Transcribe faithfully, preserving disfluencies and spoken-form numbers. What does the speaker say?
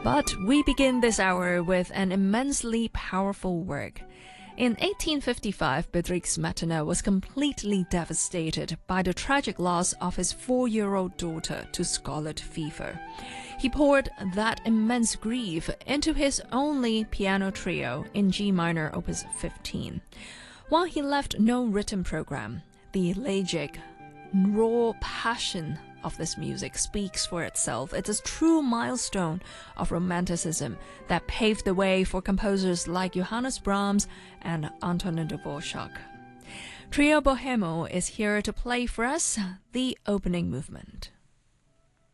But we begin this hour with an immensely powerful work. In eighteen fifty-five, Bedřich Smetana was completely devastated by the tragic loss of his four-year-old daughter to scarlet fever. He poured that immense grief into his only piano trio in G minor opus fifteen. While he left no written program, the elegiac, raw passion of this music speaks for itself. It's a true milestone of Romanticism that paved the way for composers like Johannes Brahms and Antonin Dvorak. Trio Bohemo is here to play for us the opening movement.